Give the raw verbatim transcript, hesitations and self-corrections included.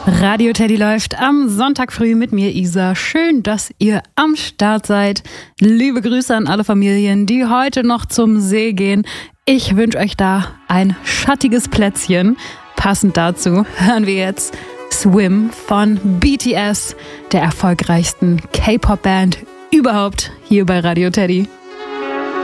Radio Teddy läuft am Sonntag früh mit mir, Isa. Schön, dass ihr am Start seid. Liebe Grüße an alle Familien, die heute noch zum See gehen. Ich wünsche euch da ein schattiges Plätzchen. Passend dazu hören wir jetzt Swim von B T S, der erfolgreichsten K-Pop-Band überhaupt, hier bei Radio Teddy.